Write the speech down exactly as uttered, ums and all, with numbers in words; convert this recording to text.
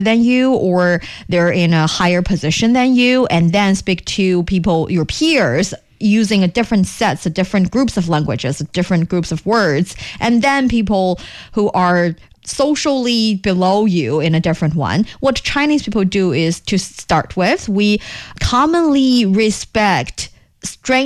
than you, or they're in a higher position than you, and then speak to people, your peers, using a different sets, a different groups of languages, different groups of words, and then people who are socially below you in a different one. What Chinese people do is, to start with, we commonly respect strangers